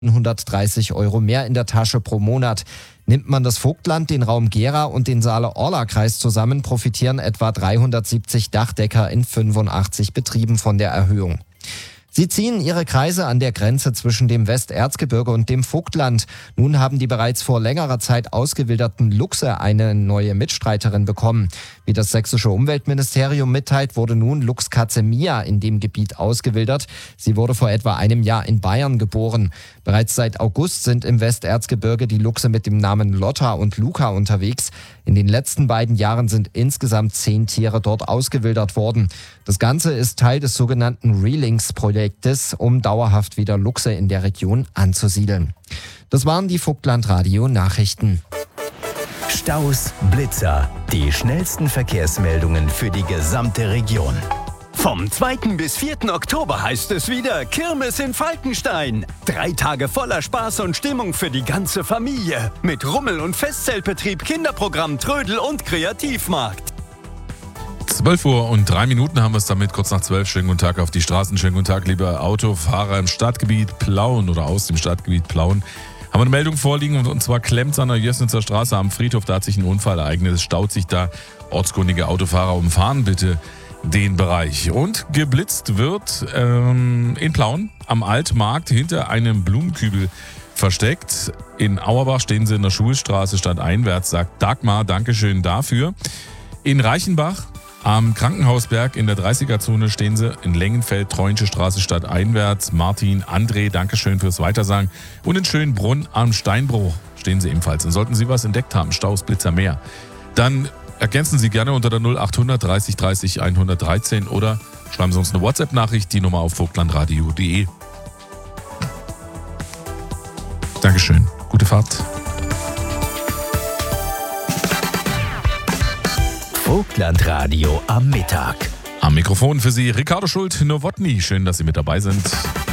130 € mehr in der Tasche pro Monat. Nimmt man das Vogtland, den Raum Gera und den Saale-Orla-Kreis zusammen, profitieren etwa 370 Dachdecker in 85 Betrieben von der Erhöhung. Sie ziehen ihre Kreise an der Grenze zwischen dem Westerzgebirge und dem Vogtland. Nun haben die bereits vor längerer Zeit ausgewilderten Luchse eine neue Mitstreiterin bekommen. Wie das sächsische Umweltministerium mitteilt, wurde nun Luchskatze Mia in dem Gebiet ausgewildert. Sie wurde vor etwa einem Jahr in Bayern geboren. Bereits seit August sind im Westerzgebirge die Luchse mit dem Namen Lotta und Luca unterwegs. In den letzten beiden Jahren sind insgesamt 10 Tiere dort ausgewildert worden. Das Ganze ist Teil des sogenannten Relings-Projektes, um dauerhaft wieder Luchse in der Region anzusiedeln. Das waren die Vogtland-Radio-Nachrichten. Staus, Blitzer, die schnellsten Verkehrsmeldungen für die gesamte Region. Vom 2. bis 4. Oktober heißt es wieder Kirmes in Falkenstein. 3 Tage voller Spaß und Stimmung für die ganze Familie. Mit Rummel- und Festzeltbetrieb, Kinderprogramm, Trödel und Kreativmarkt. 12:03 haben wir es damit, kurz nach 12. Schönen guten Tag auf die Straßen. Schönen guten Tag, liebe Autofahrer im Stadtgebiet Plauen oder aus dem Stadtgebiet Plauen. Haben wir eine Meldung vorliegen und zwar klemmt es an der Jößnitzer Straße am Friedhof. Da hat sich ein Unfall ereignet. Es staut sich da. Ortskundige Autofahrer umfahren bitte den Bereich. Und geblitzt wird in Plauen am Altmarkt hinter einem Blumenkübel versteckt. In Auerbach stehen sie in der Schulstraße stadteinwärts, sagt Dagmar, Dankeschön dafür. In Reichenbach am Krankenhausberg in der 30er-Zone stehen sie. In Lengenfeld, Treuensche Straße stadteinwärts. Martin, André, Dankeschön fürs Weitersagen. Und in Schönbrunn am Steinbruch stehen sie ebenfalls. Und sollten Sie was entdeckt haben, Staus, Blitzer, mehr, dann ergänzen Sie gerne unter der 0800 30 30 113 oder schreiben Sie uns eine WhatsApp-Nachricht, die Nummer auf vogtlandradio.de. Dankeschön. Gute Fahrt. Vogtlandradio am Mittag. Am Mikrofon für Sie Ricardo Schult-Nowotny. Schön, dass Sie mit dabei sind.